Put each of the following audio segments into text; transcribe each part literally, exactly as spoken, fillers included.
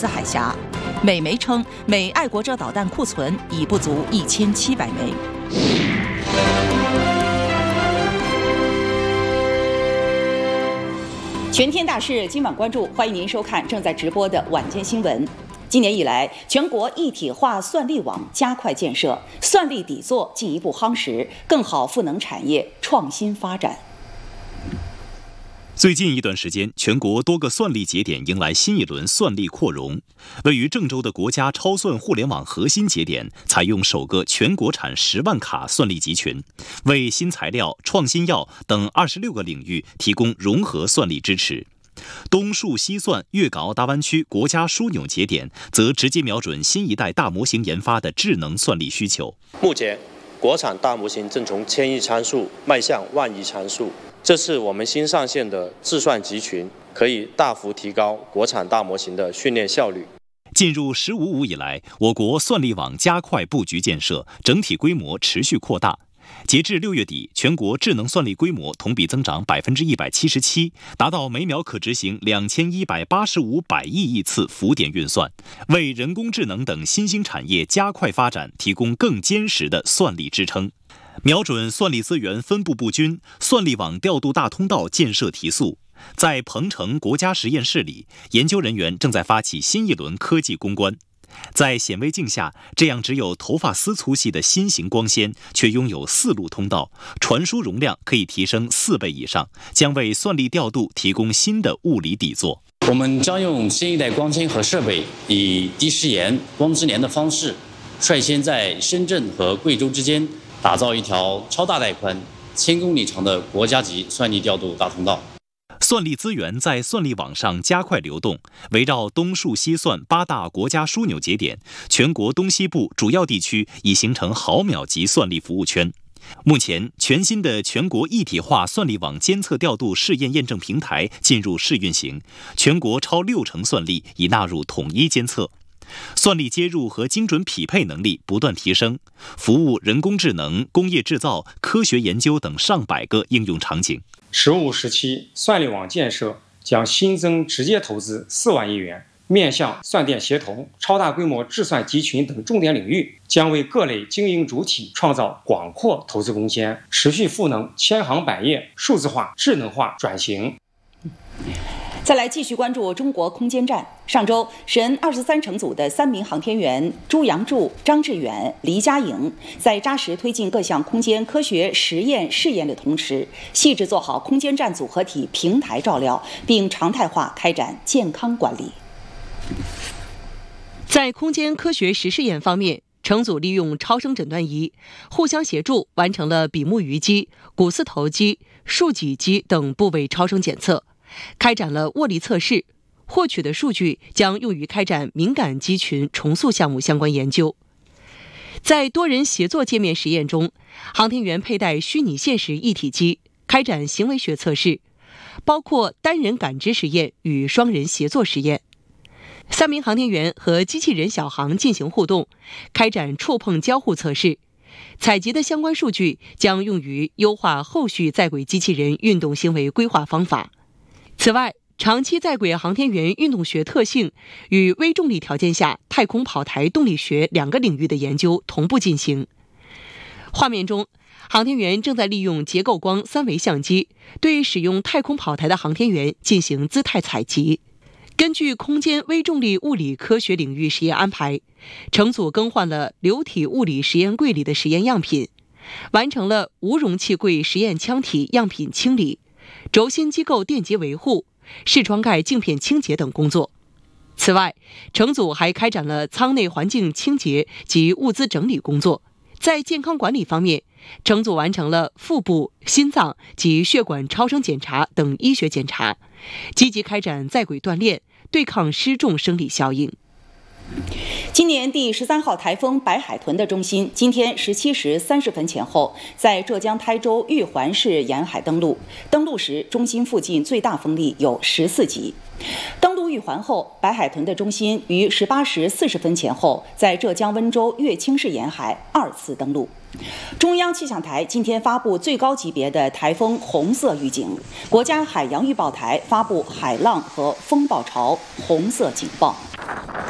斯海峡。美媒称，美爱国者导弹库存已不足一千七百枚。全天大事今晚关注，欢迎您收看正在直播的晚间新闻。今年以来，全国一体化算力网加快建设，算力底座进一步夯实，更好赋能产业创新发展。 最近一段时间，全国多个算力节点迎来新一轮算力扩容。位于郑州的国家超算互联网核心节点，采用首个全国产十万卡算力集群，为新材料、创新药等二十六个领域提供融合算力支持。东数西算粤港澳大湾区国家枢纽节点则直接瞄准新一代大模型研发的智能算力需求。 目前，国产大模型正从千亿参数迈向万亿参数。这次我们新上线的智算集群，可以大幅提高国产大模型的训练效率。 进入“十五五”以来，我国算力网加快布局建设，整体规模持续扩大。截至六月底，全国智能算力规模同比增长百分之一百七十七，达到每秒可执行两千一百八十五百亿亿次浮点运算，为人工智能等新兴产业加快发展提供更坚实的算力支撑。瞄准算力资源分布不均，算力网调度大通道建设提速。在鹏城国家实验室里，研究人员正在发起新一轮科技攻关。在显微镜下，这样只有头发丝粗细的新型光纤，却拥有四路通道，传输容量可以提升四倍以上，将为算力调度提供新的物理底座。 我们将用新一代光纤和设备，以低时延、光之年的方式，率先在深圳和贵州之间打造一条超大带宽、千公里长的国家级算力调度大通道。 算力资源在算力网上加快流动，围绕东数西算八大国家枢纽节点，全国东西部主要地区已形成毫秒级算力服务圈。目前，全新的全国一体化算力网监测调度试验验证平台进入试运行，全国超六成算力已纳入统一监测。算力接入和精准匹配能力不断提升，服务人工智能、工业制造、科学研究等上百个应用场景。 十五时期算力网建设将新增直接投资四万亿元，面向算电协同、超大规模智算集群等重点领域，将为各类经营主体创造广阔投资空间，持续赋能千行百业数字化、智能化转型。 再来继续关注中国空间站。上周，神二十三乘组的三名航天员朱杨柱、张志远、黎佳颖，在扎实推进各项空间科学实验试验的同时，细致做好空间站组合体平台照料，并常态化开展健康管理。在空间科学实试验方面，乘组利用超声诊断仪互相协助，完成了比目鱼肌、股四头肌、竖脊肌等部位超声检测，开展了握力测试，获取的数据将用于开展敏感肌群重塑项目相关研究。在多人协作界面实验中，航天员佩戴虚拟现实一体机，开展行为学测试，包括单人感知实验与双人协作实验。三名航天员和机器人小航进行互动，开展触碰交互测试。采集的相关数据将用于优化后续在轨机器人运动行为规划方法。此外，长期在轨航天员运动学特性与微重力条件下太空跑台动力学两个领域的研究同步进行。画面中，航天员正在利用结构光三维相机对使用太空跑台的航天员进行姿态采集。根据空间微重力物理科学领域实验安排，乘组更换了流体物理实验柜里的实验样品，完成了无容器柜实验腔体样品清理、轴心机构电极维护、视窗盖镜片清洁等工作。此外，乘组还开展了舱内环境清洁及物资整理工作。在健康管理方面，乘组完成了腹部、心脏及血管超声检查等医学检查，积极开展在轨锻炼，对抗失重生理效应。今年第十三号台风白海豚的中心今天十七时三十分前后在浙江台州玉环市沿海登陆，登陆时中心附近最大风力有十四级。登陆玉环后，白海豚的中心于十八时四十分前后在浙江温州乐清市沿海二次登陆。中央气象台今天发布最高级别的台风红色预警，国家海洋预报台发布海浪和风暴潮红色警报。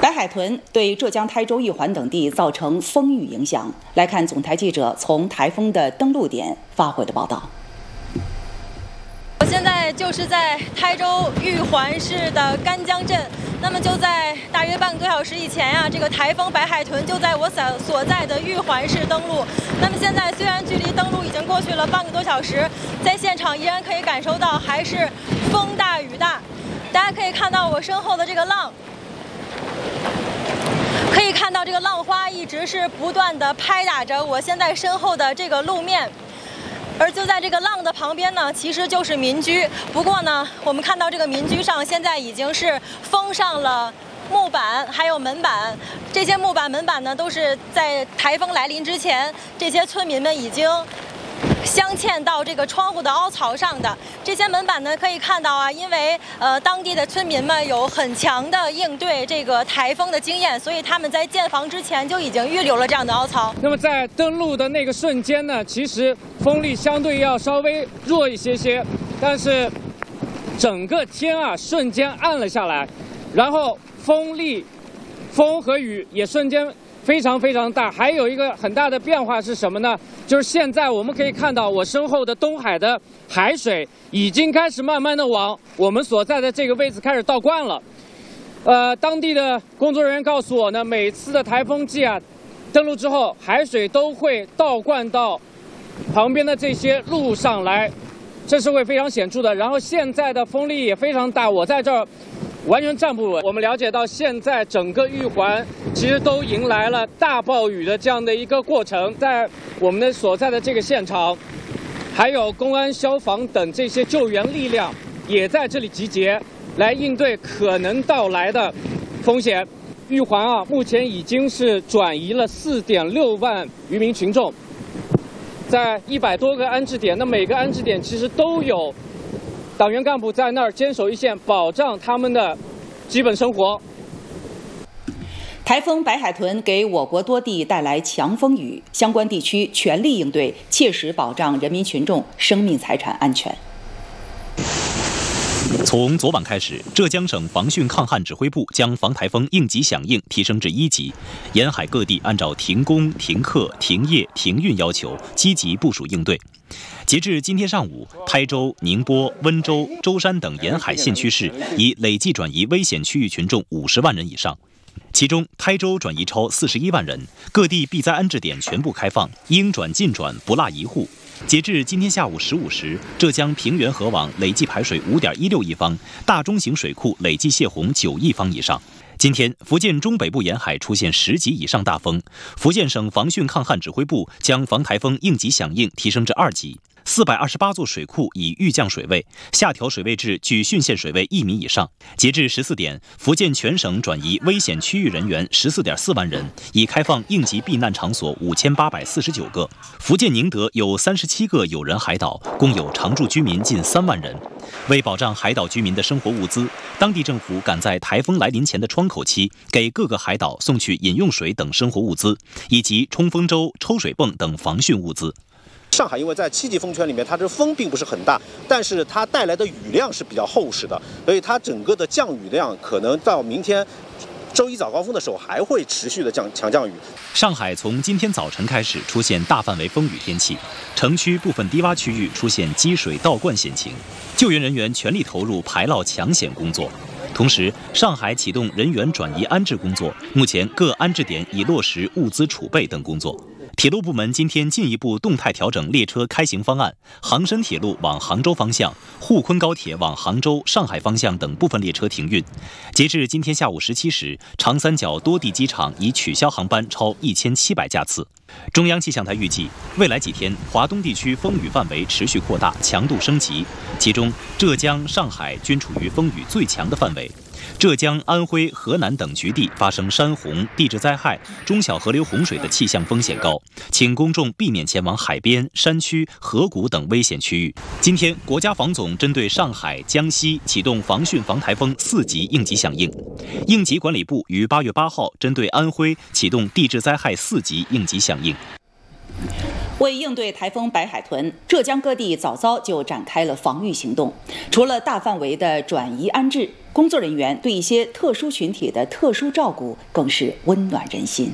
白海豚对浙江台州、玉环等地造成风雨影响。来看总台记者从台风的登陆点发回的报道。 我现在就是在台州玉环市的干江镇。那么就在大约半个多小时以前呀、啊，这个台风白海豚就在我所所在的玉环市登陆。那么现在虽然距离登陆已经过去了半个多小时，在现场依然可以感受到还是风大雨大。大家可以看到我身后的这个浪。可以看到这个浪花一直是不断的拍打着我现在身后的这个路面，而就在这个浪的旁边呢，其实就是民居。不过呢，我们看到这个民居上现在已经是封上了木板，还有门板。这些木板、门板呢，都是在台风来临之前，这些村民们已经镶嵌到这个窗户的凹槽上的。这些门板呢，可以看到啊，因为呃当地的村民们有很强的应对这个台风的经验，所以他们在建房之前就已经预留了这样的凹槽。 那么在登陆的那个瞬间呢，其实风力相对要稍微弱一些些，但是整个天啊瞬间暗了下来，然后风力、风和雨也瞬间非常非常大。还有一个很大的变化是什么呢？就是现在我们可以看到我身后的东海的海水已经开始慢慢的往我们所在的这个位置开始倒灌了。呃，当地的工作人员告诉我呢，每次的台风季啊，登陆之后，海水都会倒灌到旁边的这些路上来，这是会非常显著的。然后现在的风力也非常大，我在这儿完全站不稳。我们了解到，现在整个玉环其实都迎来了大暴雨的这样的一个过程。在我们的所在的这个现场，还有公安、消防等这些救援力量也在这里集结，来应对可能到来的风险。玉环啊，目前已经是转移了四点六万渔民群众，在一百多个安置点，那每个安置点其实都有党员干部在那儿坚守一线，保障他们的基本生活。 台风白海豚给我国多地带来强风雨，相关地区全力应对，切实保障人民群众生命财产安全。 从昨晚开始，浙江省防汛抗旱指挥部将防台风应急响应提升至一级，沿海各地按照停工、停课、停业、停运要求，积极部署应对。截至今天上午，台州、宁波、温州、舟山等沿海县区市已累计转移危险区域群众五十万人以上。其中，台州转移超四十一万人，各地避灾安置点全部开放，应转尽转，不落一户。截至今天下午十五时，浙江平原河网累计排水五点一六亿方，大中型水库累计泄洪九亿方以上。今天，福建中北部沿海出现十级以上大风，福建省防汛抗旱指挥部将防台风应急响应提升至二级。四百二十八座水库已预降水位，下调水位至距汛线水位一米以上。截至十四点，福建全省转移危险区域人员十四点四万人，已开放应急避难场所五千八百四十九个。福建宁德有三十七个有人海岛，共有常住居民近三万人。为保障海岛居民的生活物资，当地政府赶在台风来临前的窗口期，给各个海岛送去饮用水等生活物资，以及冲锋舟、抽水泵等防汛物资。 上海因为在七级风圈里面，它这风并不是很大，但是它带来的雨量是比较厚实的，所以它整个的降雨量可能到明天周一早高峰的时候还会持续的降强降雨。 上海从今天早晨开始出现大范围风雨天气，城区部分低洼区域出现积水倒灌险情，救援人员全力投入排涝抢险工作。同时，上海启动人员转移安置工作，目前各安置点已落实物资储备等工作。铁路部门今天进一步动态调整列车开行方案，杭深铁路往杭州方向、沪昆高铁往杭州、上海方向等部分列车停运。截至今天下午十七时，长三角多地机场已取消航班超一千七百架次。中央气象台预计，未来几天华东地区风雨范围持续扩大，强度升级，其中浙江、上海均处于风雨最强的范围。浙江、安徽、河南等局地发生山洪、地质灾害、中小河流洪水的气象风险高，请公众避免前往海边、山区、河谷等危险区域。今天，国家防总针对上海、江西启动防汛防台风四级应急响应，应急管理部于八月八号针对安徽启动地质灾害四级应急响应。 为应对台风白海豚，浙江各地早早就展开了防御行动。除了大范围的转移安置，工作人员对一些特殊群体的特殊照顾更是温暖人心。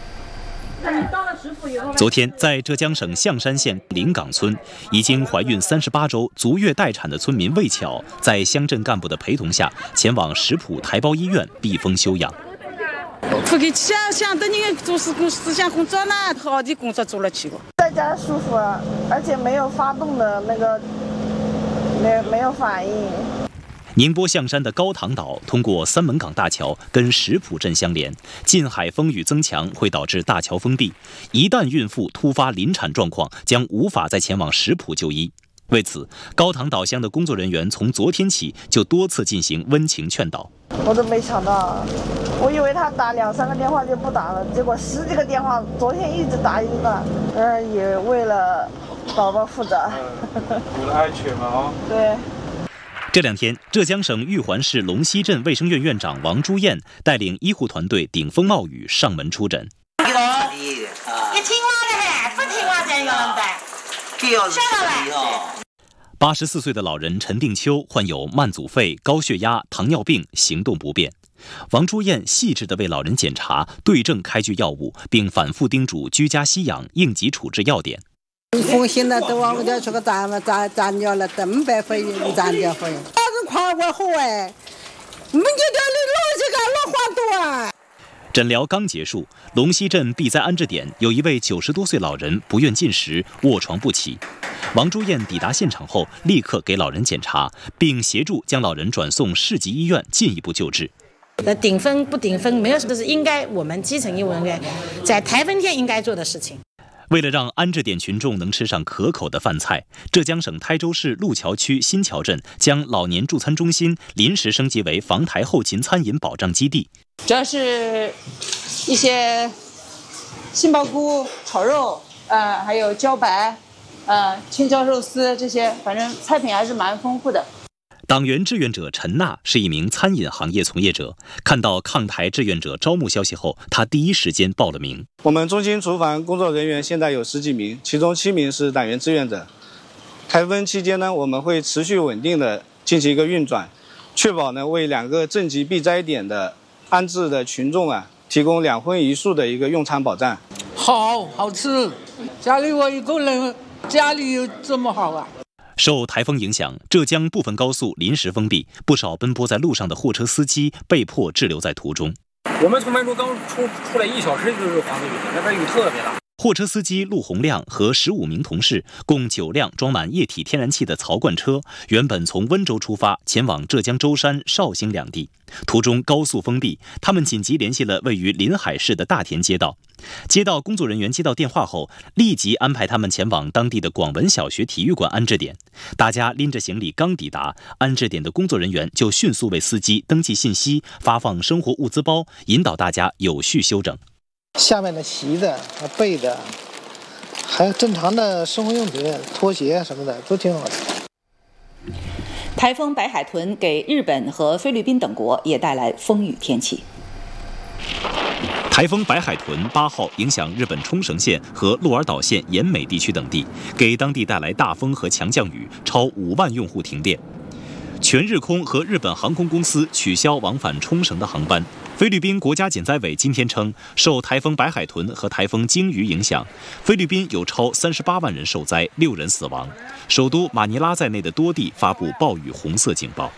昨天，在浙江省象山县临港村，已经怀孕三十八周、足月待产的村民魏巧，在乡镇干部的陪同下，前往石浦台胞医院避风休养。 回去想想等你做思工思想工作呢，好的工作做了去了， 在家舒服，而且没有发动的那个，没没有反应。 宁波象山的高塘岛通过三门港大桥跟石浦镇相连，近海风雨增强会导致大桥封闭，一旦孕妇突发临产状况，将无法再前往石浦就医。为此，高塘岛乡的工作人员从昨天起就多次进行温情劝导。 我都没想到，我以为他打两三个电话就不打了，结果十几个电话，昨天一直打一直打，呃，也为了宝宝负责， 为了安全嘛啊。 对。 这两天，浙江省玉环市龙溪镇卫生院院长王珠燕带领医护团队顶风冒雨上门出诊。 你听话的很，不听话才有人带。晓得了。 八十四岁的老人陈定秋患有慢阻肺、高血压、糖尿病，行动不便。王珠燕细致地为老人检查、对症开具药物，并反复叮嘱居家吸养、应急处置要点。 风险了，都往我家去个站了，站站掉了，等白费站掉费。老子夸我好哎，没觉得你老这个老花多啊。 诊疗刚结束，龙溪镇避灾安置点有一位九十多岁老人不愿进食，卧床不起。王珠燕抵达现场后，立刻给老人检查，并协助将老人转送市级医院进一步救治。 那顶风不顶风，没有什么是应该我们基层医务人员在台风天应该做的事情。 为了让安置点群众能吃上可口的饭菜，浙江省台州市路桥区新桥镇将老年助餐中心临时升级为防台后勤餐饮保障基地。 主要是一些杏鲍菇炒肉，呃，还有茭白，呃，青椒肉丝这些，反正菜品还是蛮丰富的。 党员志愿者陈娜是一名餐饮行业从业者，看到抗台志愿者招募消息后，她第一时间报了名。 我们中心厨房工作人员现在有十几名，其中七名是党员志愿者。台风期间呢，我们会持续稳定的进行一个运转，确保呢为两个镇级避灾点的安置的群众啊，提供两荤一素的一个用餐保障。 好好吃，家里我一个人，家里有这么好啊。 受台风影响，浙江部分高速临时封闭，不少奔波在路上的货车司机被迫滞留在途中。 我们从梅州刚出出来一小时就是黄色雨天，那边雨特别大。 货车司机陆洪亮和十五名同事，共九辆装满液体天然气的槽罐车，原本从温州出发，前往浙江舟山、绍兴两地。途中高速封闭，他们紧急联系了位于临海市的大田街道。街道工作人员接到电话后，立即安排他们前往当地的广文小学体育馆安置点。大家拎着行李刚抵达，安置点的工作人员就迅速为司机登记信息，发放生活物资包，引导大家有序休整。 下面的洗的、备的，还有正常的生活用品、拖鞋什么的都挺好的。 台风白海豚给日本和菲律宾等国也带来风雨天气。 台风白海豚八号影响日本冲绳县和鹿儿岛县延美地区等地，给当地带来大风和强降雨，超五万用户停电。全日空和日本航空公司取消往返冲绳的航班。菲律宾国家减灾委今天称，受台风白海豚和台风鲸鱼影响，菲律宾有超三十八万人受灾，六人死亡。首都马尼拉在内的多地发布暴雨红色警报。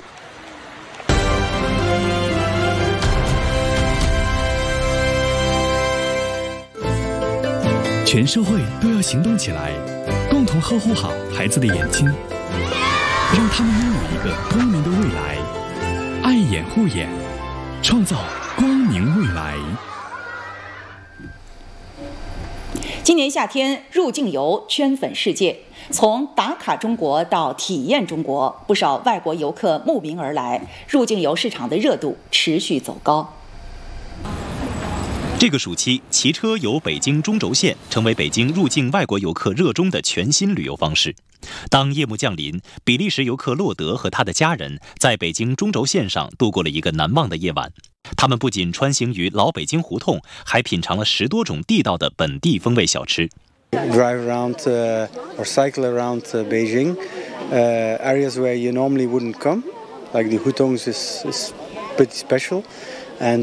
全社会都要行动起来，共同呵护好孩子的眼睛，让他们拥有一个光明的未来。爱眼护眼，创造光明未来。 今年夏天，入境游圈粉世界，从打卡中国到体验中国，不少外国游客慕名而来，入境游市场的热度持续走高。 这个暑期，骑车游北京中轴线成为北京入境外国游客热衷的全新旅游方式。当夜幕降临，比利时游客洛德和他的家人在北京中轴线上度过了一个难忘的夜晚。他们不仅穿行于老北京胡同，还品尝了十多种地道的本地风味小吃。 drive around uh, or cycle around uh, Beijing, uh, areas where you normally wouldn't come, like the Hutongs is, is pretty special.